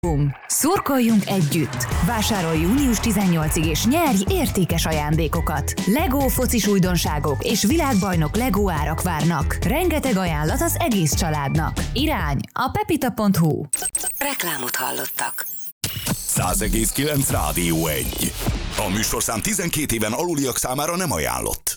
Szurkoljunk együtt! Vásárolj június 18-ig és nyerj értékes ajándékokat! Lego focis újdonságok és világbajnok Lego árak várnak. Rengeteg ajánlat az egész családnak. Irány a pepita.hu. Reklámot hallottak. 100,9 Rádió 1. A műsorszám 12 éven aluliak számára nem ajánlott.